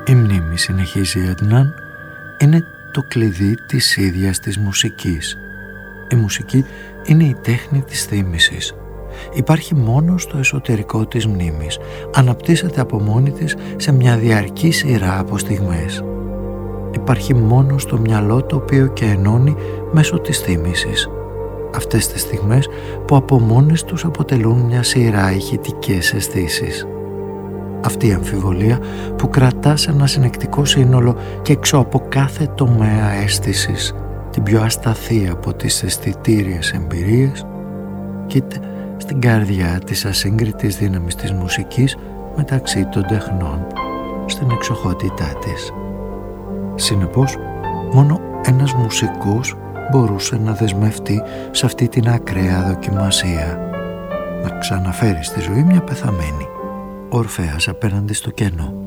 Η μνήμη, συνεχίζει η Αντνάν, είναι το κλειδί της ίδιας της μουσικής. Η μουσική είναι η τέχνη της θύμησης. Υπάρχει μόνο στο εσωτερικό της μνήμης. Αναπτύσσεται από μόνη της σε μια διαρκή σειρά από στιγμές. Υπάρχει μόνο στο μυαλό το οποίο και ενώνει μέσω της θύμησης. Αυτές τις στιγμές που από μόνες τους αποτελούν μια σειρά ηχητικές αισθήσεις. Αυτή η αμφιβολία που κρατά σε ένα συνεκτικό σύνολο και έξω από κάθε τομέα αίσθησης, την πιο ασταθή από τις αισθητήριες εμπειρίες, κοίται στην καρδιά της ασύγκριτης δύναμης της μουσικής μεταξύ των τεχνών, στην εξοχότητά της. Συνεπώς, μόνο ένας μουσικός μπορούσε να δεσμευτεί σε αυτή την ακραία δοκιμασία, να ξαναφέρει στη ζωή μια πεθαμένη, ο Ορφέας απέναντι στο κενό.